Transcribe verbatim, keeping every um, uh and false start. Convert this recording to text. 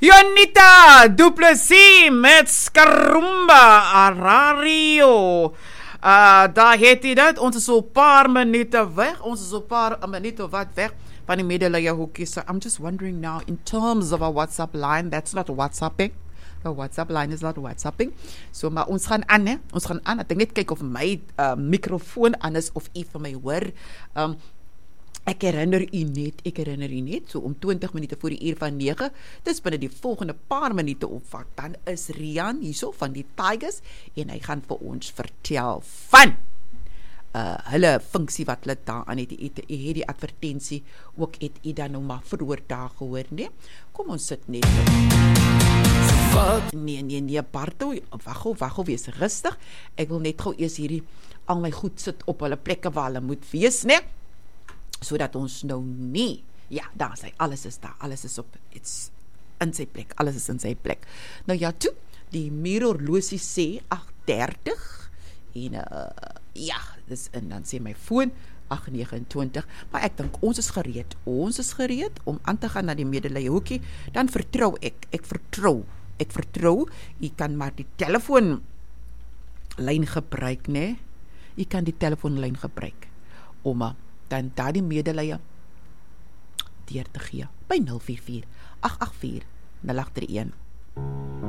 Jonita Duplessis met Skarumba Arario. Uh, daar het hy dit. Ons is so paar minute weg. Ons is so paar minute wat weg van die Medelaya hoekie. So I'm just wondering now, in terms of a WhatsApp line, that's not WhatsApping. The WhatsApp line is not WhatsApping. So, maar ons gaan aan, hè. Ons gaan aan. Ek dink net kyk of my uh, microfoon aan is, of u van my hoor. Um, Ek herinner u net, ek herinner u net, so om twintig minute voor die uur van nege, dis binne die volgende paar minute opvat, dan is Rian hierso van die Tigers, en hy gaan vir ons vertel van uh, hulle funksie wat hulle daar aan het, het, het die advertensie, ook het u dan nou maar vroeër daar gehoor, nee? Kom ons sit net. Wat? Nee, nee, nee, Barto, wag gou, wag gou, wees rustig, ek wil net gou eers hierdie, al my goed sit op hulle plekke waar hulle moet wees, nee? Sodat ons nou nie, ja, daar is hy, alles is daar, alles is op, it's in sy plek, alles is in sy plek. Nou ja, toe, die muurhorlosie sê agt dertig, en uh, ja, dis, en dan sê my foon, agt negenentwintig, maar ek dink, ons is gereed, ons is gereed, om aan te gaan na die Medelaya hoekie, dan vertrou ek, ek vertrou, ek vertrou, jy kan maar die telefoon lyn gebruik, nee, jy kan die telefoon lyn gebruik, om dan daar die Medelaya deur te gee by nul vier vier agt agt vier nul agt drie een.